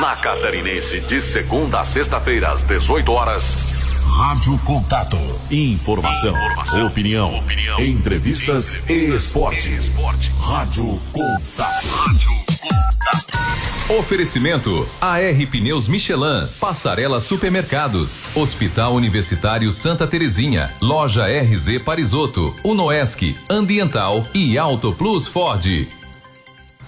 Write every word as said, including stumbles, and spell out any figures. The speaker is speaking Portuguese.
Na Catarinense, de segunda a sexta-feira, às dezoito horas. Rádio Contato. Informação, Informação opinião, opinião, entrevistas e esporte. e esporte. Rádio Contato. Rádio Contato. Oferecimento A R Pneus Michelin, Passarela Supermercados, Hospital Universitário Santa Terezinha, Loja R Z Parisotto, Unoesc, Ambiental e Auto Plus Ford.